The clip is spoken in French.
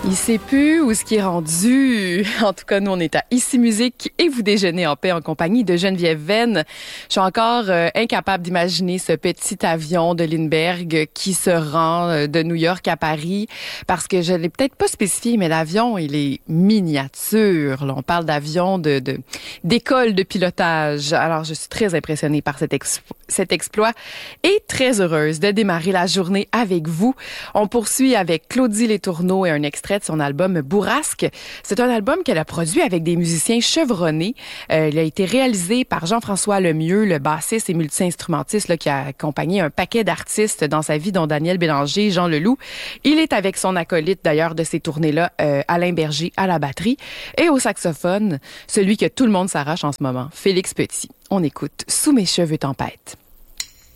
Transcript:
Il sait plus où ce qui est rendu. En tout cas, nous, on est à Ici Musique et vous déjeunez en paix en compagnie de Geneviève Venn. Je suis encore incapable d'imaginer ce petit avion de Lindbergh qui se rend de New York à Paris parce que je l'ai peut-être pas spécifié, mais l'avion, il est miniature. Là, on parle d'avion d'école de pilotage. Alors, je suis très impressionnée par cet exploit et très heureuse de démarrer la journée avec vous. On poursuit avec Claudie Letourneau et un extrait de son album Bourrasque. C'est un album qu'elle a produit avec des musiciens chevronnés. Il a été réalisé par Jean-François Lemieux, le bassiste et multi-instrumentiste là, qui a accompagné un paquet d'artistes dans sa vie, dont Daniel Bélanger, Jean Leloup. Il est avec son acolyte d'ailleurs de ces tournées-là, Alain Berger à la batterie et au saxophone, celui que tout le monde s'arrache en ce moment, Félix Petit. On écoute Sous mes cheveux tempête.